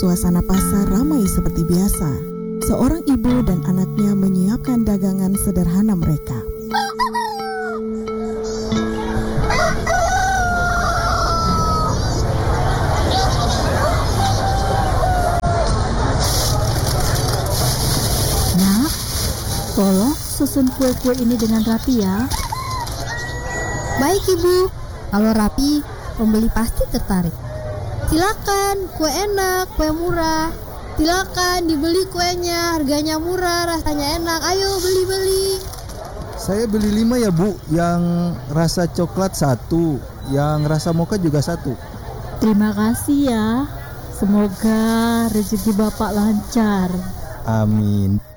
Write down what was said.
suasana pasar ramai seperti biasa. Seorang ibu dan anaknya menyiapkan dagangan sederhana mereka. Nak, tolong susun kue-kue ini dengan rapi ya. Baik Ibu, kalau rapi, pembeli pasti tertarik. Silakan, kue enak, kue murah. Silakan dibeli kuenya, harganya murah, rasanya enak. Ayo beli-beli. Saya beli 5 ya Bu, yang rasa coklat 1, yang rasa mocha juga 1. Terima kasih ya. Semoga rezeki Bapak lancar. Amin.